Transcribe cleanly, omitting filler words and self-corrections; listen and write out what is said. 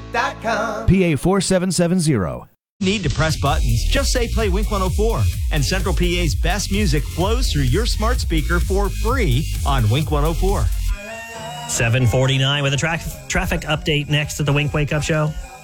PA 4770. Need to press buttons? Just say play Wink 104, and Central PA's best music flows through your smart speaker for free on Wink 104. 7:49 with a traffic update next at the Wink Wake Up Show.